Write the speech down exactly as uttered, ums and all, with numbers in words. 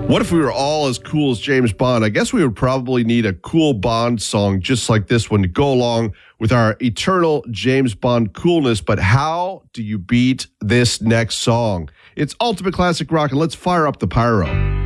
What if we were all as cool as James Bond? I guess we would probably need a cool Bond song just like this one to go along with our eternal James Bond coolness. But how do you beat this next song? It's Ultimate Classic Rock, and let's fire up the pyro.